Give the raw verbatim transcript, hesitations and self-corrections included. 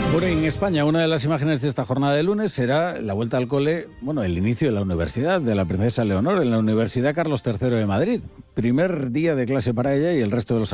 Bueno, en España una de las imágenes de esta jornada de lunes será la vuelta al cole, bueno, el inicio de la universidad de la princesa Leonor en la Universidad Carlos tercero de Madrid. Primer día de clase para ella y el resto de los